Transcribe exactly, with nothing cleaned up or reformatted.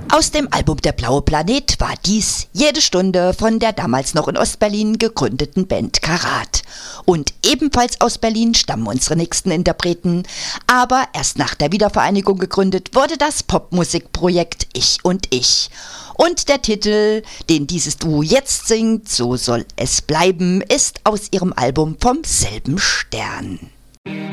Aus dem Album Der blaue Planet war dies Jede Stunde von der damals noch in Ostberlin gegründeten Band Karat. Und ebenfalls aus Berlin stammen unsere nächsten Interpreten, aber erst nach der Wiedervereinigung gegründet wurde das Popmusikprojekt Ich und Ich. Und der Titel, den dieses Duo jetzt singt, So soll es bleiben, ist aus ihrem Album Vom selben Stern.